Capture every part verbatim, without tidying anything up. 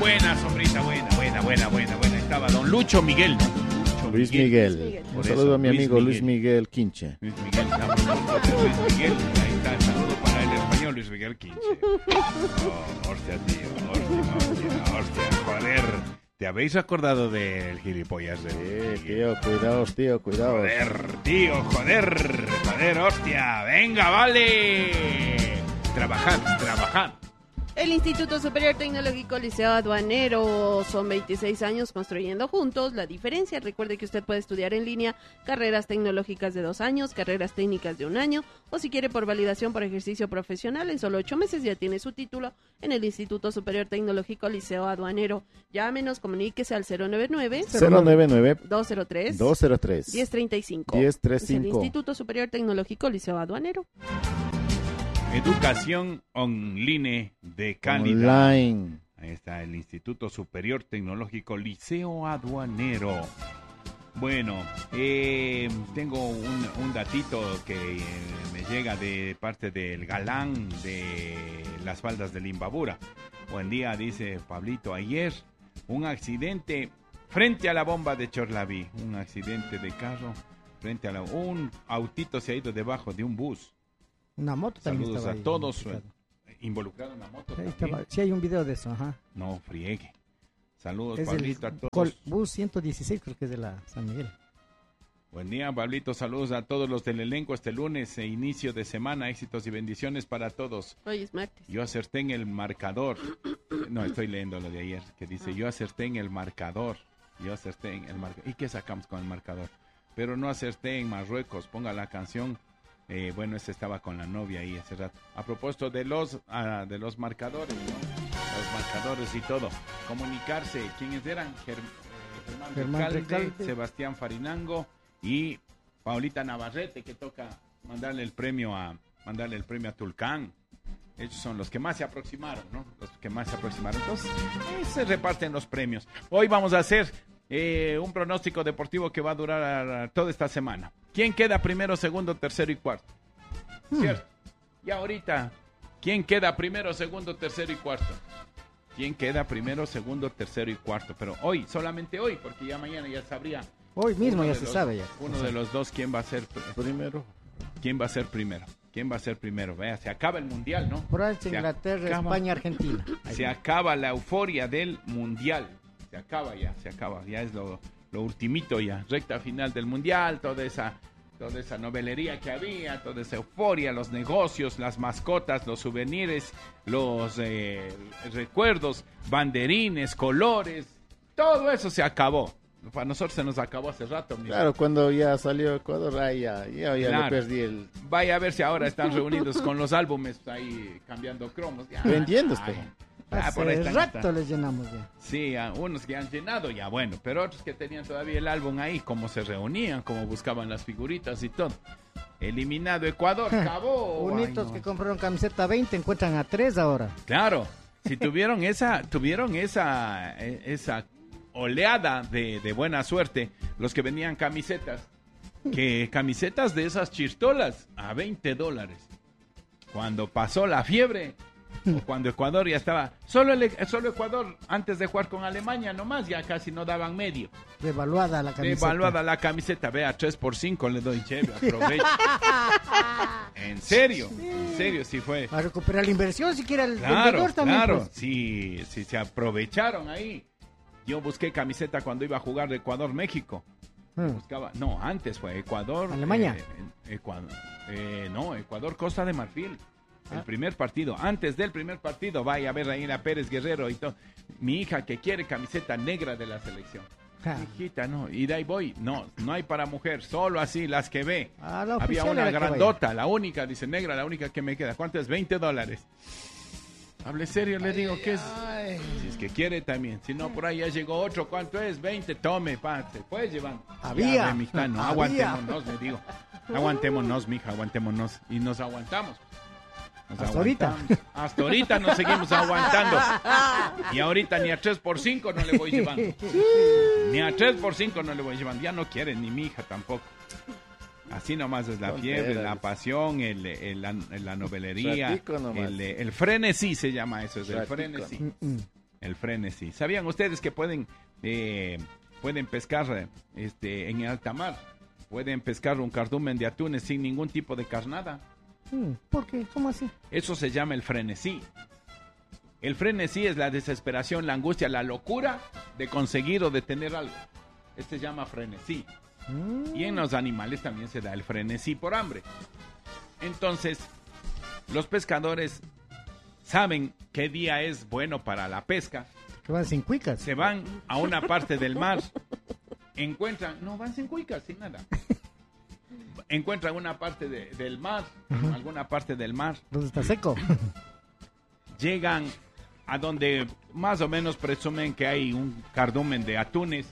Buena, sombrita, buena, buena, buena, buena, buena. Estaba don Lucho Miguel, ¿no? Lucho Luis Miguel. Miguel. Miguel. Un saludo eso, a mi Luis amigo Miguel. Luis Miguel Quinche. Luis Miguel, estamos juntos de Luis Miguel. Ahí está el saludo para el español, Luis Miguel Quinche. Oh, hostia, tío, hostia, hostia, hostia, joder. ¿Te habéis acordado del gilipollas de Sí, tío, cuidaos, tío, cuidaos. Joder, tío, joder, joder, hostia. Venga, vale. Trabajad, trabajad. El Instituto Superior Tecnológico Liceo Aduanero, son veintiséis años construyendo juntos la diferencia. Recuerde que usted puede estudiar en línea carreras tecnológicas de dos años, carreras técnicas de un año, o si quiere por validación por ejercicio profesional, en solo ocho meses ya tiene su título en el Instituto Superior Tecnológico Liceo Aduanero. Llámenos, comuníquese al cero nueve nueve, cero nueve nueve, dos cero tres, dos cero tres, uno cero tres cinco. diez treinta y Es el cinco. Instituto Superior Tecnológico Liceo Aduanero. Educación online de calidad. Online. Ahí está el Instituto Superior Tecnológico Liceo Aduanero. Bueno, eh, tengo un, un datito que eh, me llega de parte del galán de las faldas de Limbabura. Buen día, dice Pablito. Ayer, un accidente frente a la bomba de Chorlaví. Un accidente de carro frente a la... Un autito se ha ido debajo de un bus. Una moto también Saludos estaba a ahí, todos. involucrado. Involucrado en la moto. Ahí también. estaba. Sí, hay un video de eso, ajá. No, friegue. Saludos, Es Pablito, a el todos. Col- bus ciento dieciséis, creo que es de la San Miguel. Buen día, Pablito. Saludos a todos los del elenco este lunes, e inicio de semana. Éxitos y bendiciones para todos. Hoy es martes. Yo acerté en el marcador. No, estoy leyendo lo de ayer, que dice, yo acerté en el marcador. Yo acerté en el marcador. ¿Y qué sacamos con el marcador? Pero no acerté en Marruecos. Ponga la canción. Eh, bueno, ese estaba con la novia ahí hace rato. A propósito de los ah, de los marcadores, ¿no? Los marcadores y todo. Comunicarse. ¿Quiénes eran? Ger- eh, Germán, Germán Recalde, Recalde. Sebastián Farinango y Paulita Navarrete, que toca mandarle el premio a mandarle el premio a Tulcán. Ellos son los que más se aproximaron, ¿no? Los que más se aproximaron. Entonces, eh, se reparten los premios. Hoy vamos a hacer eh, un pronóstico deportivo que va a durar toda esta semana. ¿Quién queda primero, segundo, tercero y cuarto? Hmm. ¿Cierto? Y ahorita, ¿quién queda primero, segundo, tercero y cuarto? ¿Quién queda primero, segundo, tercero y cuarto? Pero hoy, solamente hoy, porque ya mañana ya sabría. Hoy mismo uno ya de se los- sabe ya. Uno de los dos, ¿quién va a ser pr- Primero. quién va a ser primero? ¿Quién va a ser primero? Vea, se acaba el mundial, ¿no? Francia, Se Inglaterra, acaba- España, Argentina. Ahí Se va. acaba la euforia del mundial. Se acaba ya, se acaba. Ya es lo, lo ultimito ya. Recta final del mundial, toda esa, toda esa novelería que había, toda esa euforia, los negocios, las mascotas, los souvenirs, los eh, recuerdos, banderines, colores. Todo eso se acabó. Para nosotros se nos acabó hace rato. mijo. Claro, cuando ya salió Ecuador, ahí ya, ya, ya Claro. le perdí el... Vaya a ver si ahora están reunidos con los álbumes ahí cambiando cromos. Ya. Vendiendo, Ay. espera. Ah, por ahí Hace están, rato están. les llenamos ya. Sí, a unos que han llenado ya, bueno, pero otros que tenían todavía el álbum ahí, cómo se reunían, cómo buscaban las figuritas y todo. Eliminado Ecuador, acabó. Unitos Ay, no. que compraron camiseta veinte encuentran a tres ahora. Claro, si tuvieron esa, tuvieron esa, eh, esa oleada de, de buena suerte, los que vendían camisetas, que camisetas de esas chistolas a veinte dólares. Cuando pasó la fiebre, o cuando Ecuador ya estaba, solo, el, solo Ecuador antes de jugar con Alemania nomás, ya casi no daban medio. Devaluada la camiseta. Devaluada la camiseta, vea, tres por cinco le doy chévere, aprovecho. En serio, en serio, sí fue. A recuperar la inversión si quiere el Claro, vendedor también. claro, pues. sí, sí, se aprovecharon ahí. Yo busqué camiseta cuando iba a jugar de Ecuador-México. Hmm. Buscaba, no, antes fue Ecuador. Alemania. eh, Ecuador, eh, no, Ecuador-Costa de Marfil. El Ah. primer partido, antes del primer partido, vaya a ver ahí a Pérez Guerrero y todo. Mi hija que quiere camiseta negra de la selección. Ja. Hijita, no, y de ahí voy. No, no hay para mujer, solo así, las que ve. Ah, la Había oficial una era que grandota, la única, dice negra, la única que me queda. ¿Cuánto es? veinte dólares. Hable serio, le digo, ¿qué es? Ay. Si es que quiere también. Si no, por ahí ya llegó otro. ¿Cuánto es? veinte. Tome, pa. Se puede llevar. Había. Ya, ve, mijita, no, Había. aguantémonos, le digo. Aguantémonos, mija, aguantémonos. Y nos aguantamos. Nos Hasta ahorita. aguantamos. Hasta ahorita nos seguimos aguantando. Y ahorita ni a tres por cinco no le voy llevando. Ni a tres por cinco no le voy llevando. Ya no quiere, ni mi hija tampoco. Así nomás es la Tonteras. fiebre, la pasión, el, el- la, la novelería, Ratico nomás. el, el frenesí se llama eso, es el Ratico. frenesí. Mm, mm. el frenesí. ¿Sabían ustedes que pueden, eh, pueden pescar este, en alta mar? Pueden pescar un cardumen de atunes sin ningún tipo de carnada. ¿Por qué? ¿Cómo así? Eso se llama el frenesí. El frenesí es la desesperación, la angustia, la locura de conseguir o de tener algo. Este se llama frenesí. Mm. Y en los animales también se da el frenesí por hambre. Entonces, los pescadores saben qué día es bueno para la pesca. Que van sin cuicas. Se van a una parte del mar, encuentran, no van sin cuicas, sin nada. Encuentran una parte de, del mar, uh-huh. alguna parte del mar. ¿Dónde está seco? Llegan a donde más o menos presumen que hay un cardumen de atunes.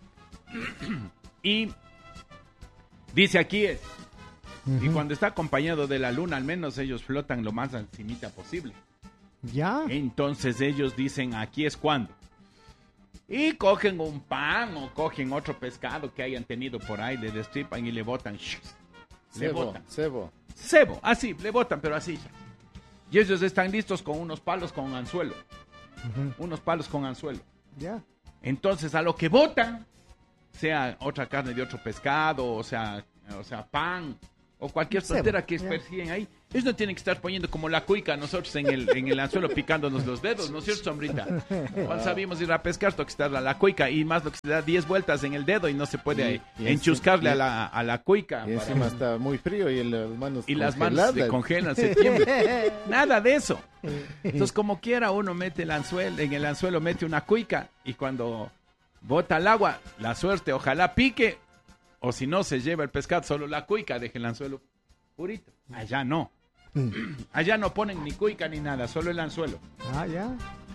Y dice aquí es. Uh-huh. Y cuando está acompañado de la luna, al menos ellos flotan lo más encimita posible. Ya. Entonces ellos dicen, aquí es cuando. Y cogen un pan o cogen otro pescado que hayan tenido por ahí, le destripan y le botan. Le Cebo, botan. cebo. Cebo, así, le botan, pero así. Y ellos están listos con unos palos con anzuelo. Uh-huh. Unos palos con anzuelo. Ya. Entonces a lo que botan, sea otra carne de otro pescado, o sea, o sea pan, o cualquier tontera que yeah. persiguen ahí, ellos no tienen que estar poniendo como la cuica nosotros en el, en el anzuelo picándonos los dedos, ¿no es cierto, Sombrita? Cuando sabíamos ir a pescar, toca estar la, la cuica y más lo que se da diez vueltas en el dedo y no se puede y, y enchuscarle y, a, la, a la cuica. Y encima para... está muy frío y las manos Y las manos se congelan, se tiemblan. Nada de eso. Entonces, como quiera, uno mete el anzuelo, en el anzuelo mete una cuica y cuando bota el agua, la suerte, ojalá pique, o si no, se lleva el pescado, solo la cuica, deje el anzuelo purito. Allá no. Allá no ponen ni cuica ni nada, solo el anzuelo. Ah, ya.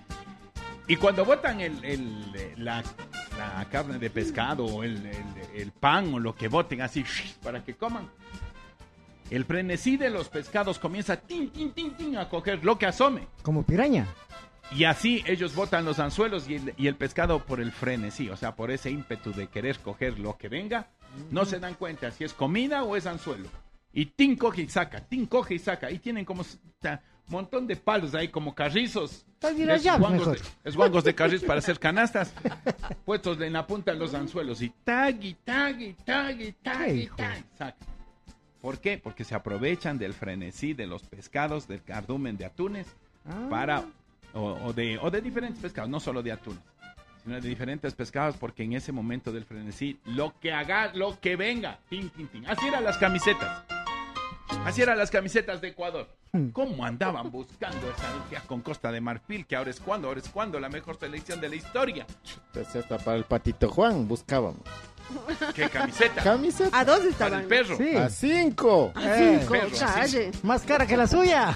Y cuando botan el, el, la, la carne de pescado o el, el, el pan o lo que boten así para que coman, el frenesí de los pescados comienza tin, tin, tin, tin, a coger lo que asome. Como piraña. Y así ellos botan los anzuelos y el, y el pescado por el frenesí, o sea, por ese ímpetu de querer coger lo que venga, no se dan cuenta si es comida o es anzuelo. Y tin coge y saca, tin coge y saca. Y tienen como un montón de palos ahí, como carrizos. Es guangos, de, es guangos de carrizos para hacer canastas. Puestos en la punta de los anzuelos. Y tag, y tag, y tag, y tag, y tag. Saca. ¿Por qué? Porque se aprovechan del frenesí de los pescados, del cardumen de atunes, ah. para... O, o, de, o de diferentes pescados, no solo de atunes, sino de diferentes pescados, porque en ese momento del frenesí, lo que haga, lo que venga, tin, tin, tin. Así eran las camisetas. Así eran las camisetas de Ecuador. ¿Cómo andaban buscando esa alfia con Costa de Marfil? Que ahora es cuando, ahora es cuando, la mejor selección de la historia. Pues hasta para el Patito Juan buscábamos. ¿Qué camiseta? ¿Camiseta? ¿A dos estaban? Para el perro. Sí. A cinco. A cinco, perro, calle. Más cara que la suya.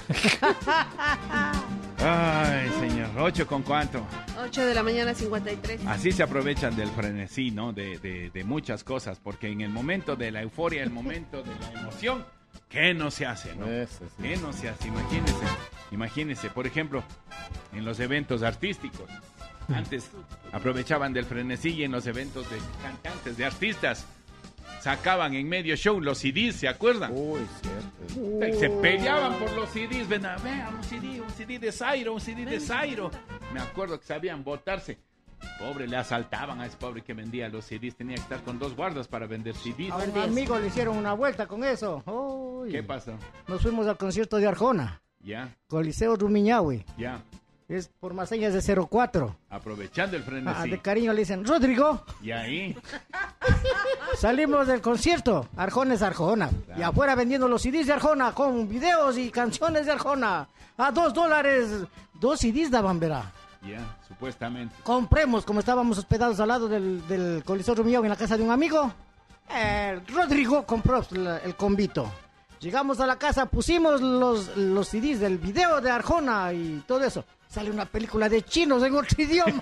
Ay, señor, ¿ocho con cuánto? ocho de la mañana, cincuenta y tres. Así se aprovechan del frenesí, ¿no? De, de, de muchas cosas, porque en el momento de la euforia, el momento de la emoción, ¿qué no se hace, no? Eso, sí. ¿Qué no se hace? Imagínese, imagínese, por ejemplo, en los eventos artísticos. Antes aprovechaban del frenesí y en los eventos de cantantes, de artistas, sacaban en medio show los C Ds, ¿se acuerdan? Uy, cierto. Y se peleaban por los C Ds, ven a ver, un C D, un C D de Zairo, un C D de Zairo. Me acuerdo que sabían botarse. Pobre, le asaltaban a ese pobre que vendía los C Ds, tenía que estar con dos guardas para vender C Ds. A un amigo le hicieron una vuelta con eso. Uy. ¿Qué pasó? Nos fuimos al concierto de Arjona. Ya. Coliseo Rumiñahui. Ya. Es por más señas de cero cuatro. Aprovechando el frenesí. Ah, de cariño le dicen, Rodrigo. Y ahí. Salimos del concierto. Arjona es Arjona. Claro. Y afuera vendiendo los C Ds de Arjona con videos y canciones de Arjona. A dos dólares. Dos C Ds daban, verá. Ya, supuestamente. Compremos, como estábamos hospedados al lado del, del Coliseo Rumiñahui en la casa de un amigo. Eh, Rodrigo compró el, el convito. Llegamos a la casa, pusimos los, los C Ds del video de Arjona y todo eso. Sale una película de chinos en otro idioma.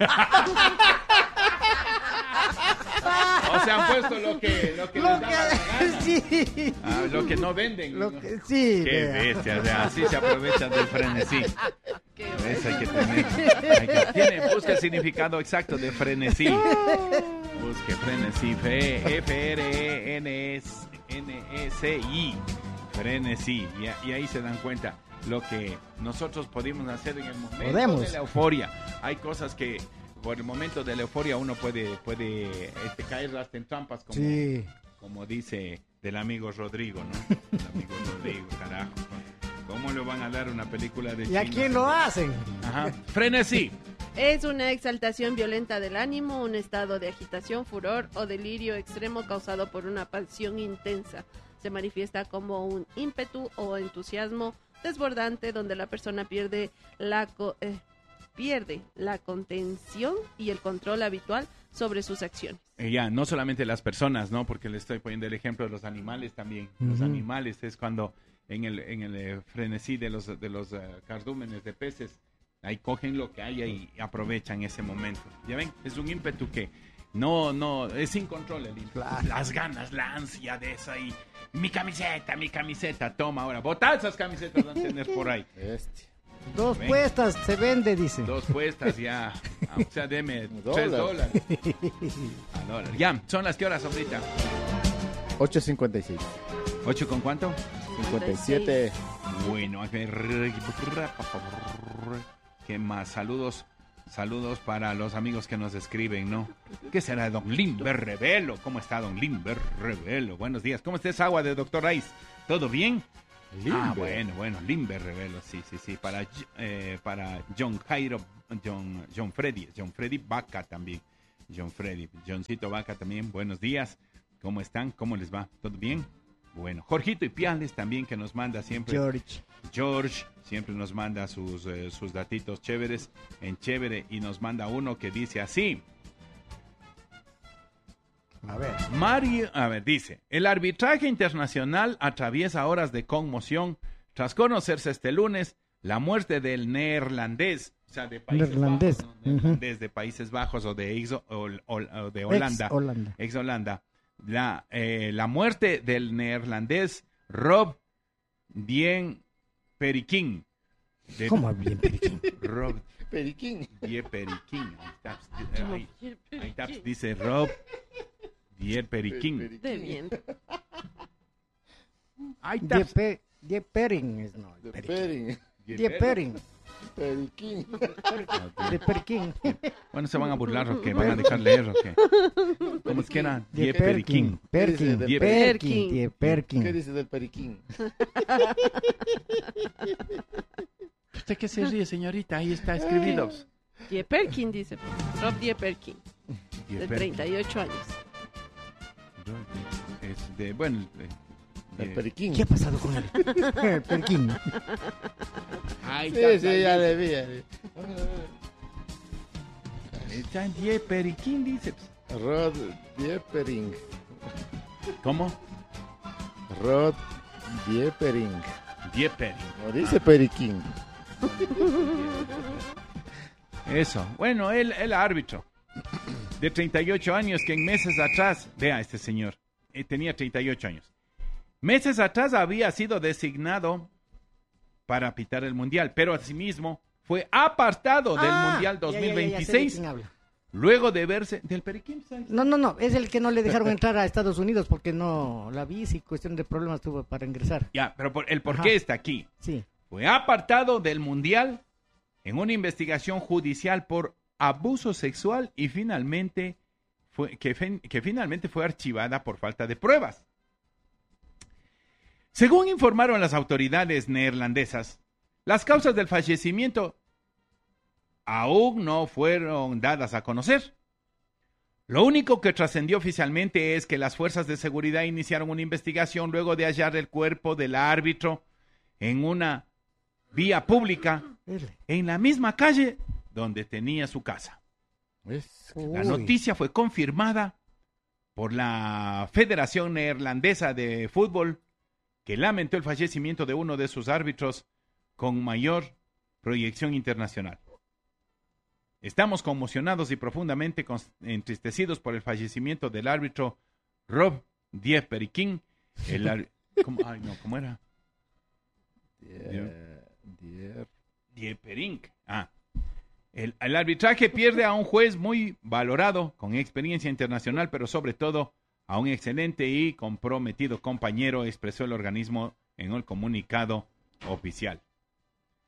O sea, han puesto lo que, lo que Lo les da que- la gana. sí. Ah, lo que no venden. Lo ¿no? que- sí. Qué bestia, o sea, así se aprovechan del frenesí. Eso hay que tener. Hay que, tiene, busca el significado exacto de frenesí. Busque frenesí, F- F R E N E C I. Frenesí. Y, y ahí se dan cuenta lo que nosotros podemos hacer en el momento Podemos. de la euforia. hay cosas que por el momento de la euforia uno puede, puede este, caer hasta en trampas, como, Sí. como dice del amigo Rodrigo, ¿no? El amigo Rodrigo, carajo. ¿Cómo le van a dar una película de ¿Y a chinos? quién lo hacen? Ajá. Frenesí. Es una exaltación violenta del ánimo, un estado de agitación, furor o delirio extremo causado por una pasión intensa. Se manifiesta como un ímpetu o entusiasmo desbordante donde la persona pierde la, co- eh, pierde la contención y el control habitual sobre sus acciones. Eh, ya, no solamente las personas, ¿no? Porque le estoy poniendo el ejemplo de los animales también. Los Ujú. animales es cuando en el, en el eh, frenesí de los, de los eh, cardúmenes de peces, ahí cogen lo que haya y aprovechan ese momento. ¿Ya ven? Es un ímpetu que no, no, es sin control el ímpetu. Claro. Las ganas, la ansia de esa y mi camiseta, mi camiseta, toma ahora, botad esas camisetas van a tener por ahí. Bestia. Dos Ven. puestas se vende, dice. Dos puestas ya, o sea, deme Un tres dólar. dólares. A dólar. Ya, son las que horas ahorita. ocho cincuenta y seis. ¿Ocho con cuánto? cincuenta y siete. Bueno, a ver, ¿qué más? Saludos, saludos para los amigos que nos escriben, ¿no? ¿Qué será Don Limber Revelo? ¿Cómo está Don Limber Revelo? Buenos días, ¿cómo está esa agua de Doctor Rice? ¿Todo bien? Ah, Limber. bueno, bueno, Limber Revelo, sí, sí, sí, para, eh, para John Jairo, John, John Freddy, John Freddy Vaca también, John Freddy, Johncito Vaca también, buenos días, ¿cómo están? ¿Cómo les va? ¿Todo bien? Bueno, Jorgito y Piales también que nos manda siempre. George. George siempre nos manda sus, eh, sus datitos chéveres en chévere y nos manda uno que dice así. A ver. Mario, a ver, dice, el arbitraje internacional atraviesa horas de conmoción tras conocerse este lunes la muerte del neerlandés, o sea, de Países Neerlandés, Bajos, ¿no? ujú. Neerlandés de Países Bajos o de, Exo- o, o- o de Holanda. Ex Holanda. Ex Holanda. La, eh, la muerte del neerlandés Rob Dien Periquín. De- ¿Cómo bien, periquín? Rob Periquín. Dien Periquín. Ahí está, ahí- ahí está, dice Rob Dien Periquín. De bien. Ahí está. Die, pe, die Pering es no. De periquín. Pering. Die Pering. Periquín. De Perquín. Bueno, se van a burlar o qué, van a dejar leer o qué. ¿Cómo es que era? Die Die Periquín. Perkin. Die Perkin. Die ¿Qué Perkin. dice del periquín? ¿Usted qué se ríe, señorita? Ahí está escribido. Die Perkin, dice. Rob Die Perkin, Die de Periquín. treinta y ocho años. Es de, bueno, eh, El eh, periquín. ¿Qué ha pasado con él? Perkin. ahí Sí, está, sí, ya le vi. ya le vi. está Die Periquín, dice. Rod Diepering. ¿Cómo? Rod Diepering. Die Periquín. No dice periquín. Eso. Bueno, el, el árbitro de treinta y ocho años que en meses atrás, vea este señor, eh, tenía treinta y ocho años. Meses atrás había sido designado para pitar el Mundial, pero asimismo fue apartado del Ah, Mundial ya, ya, ya, ya sé de dos mil veintiséis quién habla. luego de verse del Periquín. ¿Sabes? No, no, no, es el que no le dejaron entrar a Estados Unidos porque no la visa y cuestión de problemas tuvo para ingresar. Ya, pero por, el por Ajá. qué está aquí. Sí. Fue apartado del Mundial en una investigación judicial por abuso sexual y finalmente fue, que, fin- que finalmente fue archivada por falta de pruebas. Según informaron las autoridades neerlandesas, las causas del fallecimiento aún no fueron dadas a conocer. Lo único que trascendió oficialmente es que las fuerzas de seguridad iniciaron una investigación luego de hallar el cuerpo del árbitro en una vía pública Él. en la misma calle donde tenía su casa. Es- La Uy. noticia fue confirmada por la Federación Neerlandesa de Fútbol, que lamentó el fallecimiento de uno de sus árbitros con mayor proyección internacional. Estamos conmocionados y profundamente cons- entristecidos por el fallecimiento del árbitro Rob Die Periquín. El ar- ¿Cómo? Ay, no, ¿cómo era? Die- Dier- Dieperink. Ah. El, el arbitraje pierde a un juez muy valorado, con experiencia internacional, pero sobre todo a un excelente y comprometido compañero, expresó el organismo en el comunicado oficial.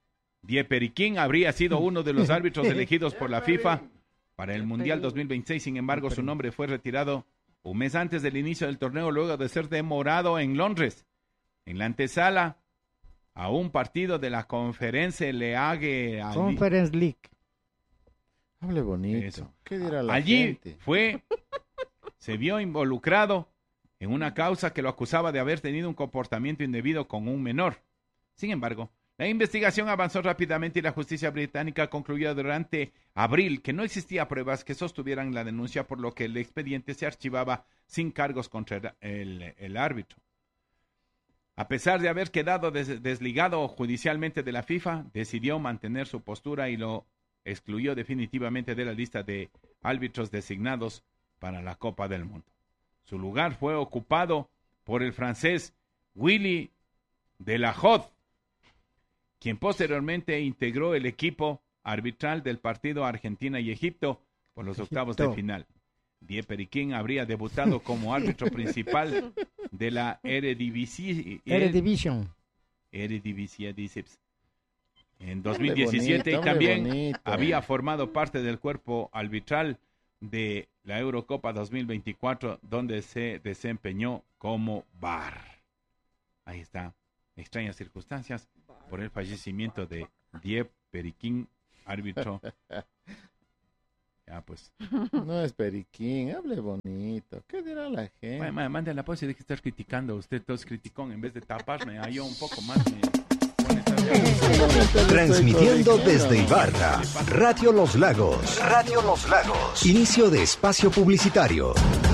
Die Periquín habría sido uno de los árbitros elegidos por la FIFA para el Mundial dos mil veintiséis. Sin embargo, su nombre fue retirado un mes antes del inicio del torneo, luego de ser demorado en Londres, en la antesala a un partido de la Conference League. Conference League. Hable bonito. Eso. ¿Qué dirá la Allí gente? fue, se vio involucrado en una causa que lo acusaba de haber tenido un comportamiento indebido con un menor. Sin embargo, la investigación avanzó rápidamente y la justicia británica concluyó durante abril que no existía pruebas que sostuvieran la denuncia, por lo que el expediente se archivaba sin cargos contra el, el árbitro. A pesar de haber quedado des, desligado judicialmente de la FIFA, decidió mantener su postura y lo excluyó definitivamente de la lista de árbitros designados para la Copa del Mundo. Su lugar fue ocupado por el francés Willy Delahaut, quien posteriormente integró el equipo arbitral del partido Argentina y Egipto por los Egipto. octavos de final. Die Periquín habría debutado como árbitro principal de la Eredivisie, Eredivision. Eredivisie Diceps en dos mil diecisiete, bonito, y también bonito. había formado parte del cuerpo arbitral de la Eurocopa dos mil veinticuatro, donde se desempeñó como V A R. Ahí está. Extrañas circunstancias por el fallecimiento de Die Periquín, árbitro. Ya, pues. No es Periquín, hable bonito. ¿Qué dirá la gente? Bueno, ma- mande la pausa y deje de estar criticando. Usted todo es criticón. En vez de taparme, a yo un poco más me pone esta- Transmitiendo desde Ibarra, Radio Los Lagos. Radio Los Lagos. Inicio de espacio publicitario.